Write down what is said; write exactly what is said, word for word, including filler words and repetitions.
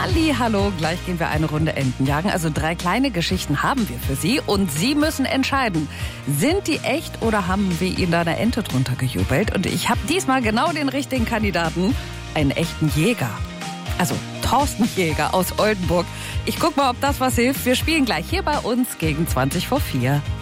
Halli, hallo, gleich gehen wir eine Runde Enten jagen. Also drei kleine Geschichten haben wir für Sie und Sie müssen entscheiden, sind die echt oder haben wir Ihnen da eine Ente drunter gejubelt? Und ich habe diesmal genau den richtigen Kandidaten, einen echten Jäger. Also Thorsten Jäger aus Oldenburg. Ich guck mal, ob das was hilft. Wir spielen gleich hier bei uns gegen zwanzig vor vier.